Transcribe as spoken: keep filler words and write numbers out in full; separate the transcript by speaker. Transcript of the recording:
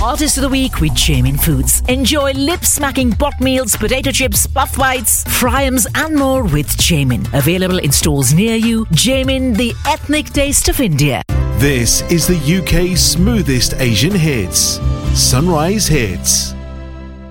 Speaker 1: Artist of the Week with Jamin Foods. Enjoy lip-smacking bot meals, potato chips, puff bites, fryums and more with Jamin. Available in stores near you. Jamin, the ethnic taste of India.
Speaker 2: This is the U K's smoothest Asian hits. Sunrise Hits.